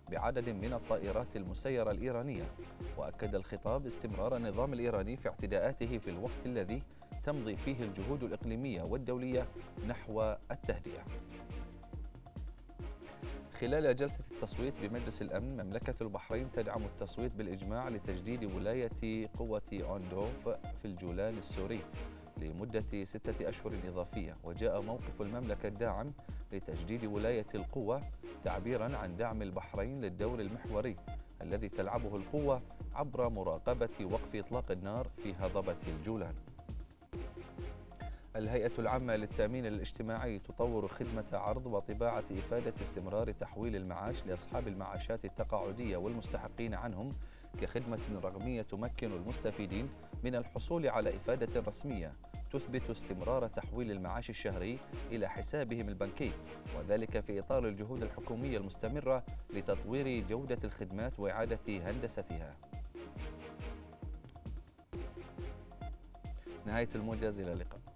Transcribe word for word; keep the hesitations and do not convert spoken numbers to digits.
بعدد من الطائرات المسيرة الإيرانية. وأكد الخطاب استمرار النظام الإيراني في اعتداءاته في الوقت الذي تمضي فيه الجهود الإقليمية والدولية نحو التهدئة. خلال جلسة التصويت بمجلس الأمن، مملكة البحرين تدعم التصويت بالإجماع لتجديد ولاية قوة أوندوف في الجولان السوري لمدة ستة أشهر إضافية. وجاء موقف المملكة الداعم لتجديد ولاية القوة تعبيرا عن دعم البحرين للدور المحوري الذي تلعبه القوة عبر مراقبة وقف إطلاق النار في هضبة الجولان. الهيئة العامة للتأمين الاجتماعي تطور خدمة عرض وطباعة إفادة استمرار تحويل المعاش لأصحاب المعاشات التقاعدية والمستحقين عنهم كخدمة رقمية تمكن المستفيدين من الحصول على إفادة رسمية تثبت استمرار تحويل المعاش الشهري إلى حسابهم البنكي، وذلك في إطار الجهود الحكومية المستمرة لتطوير جودة الخدمات وإعادة هندستها. نهاية الموجز، إلى اللقاء.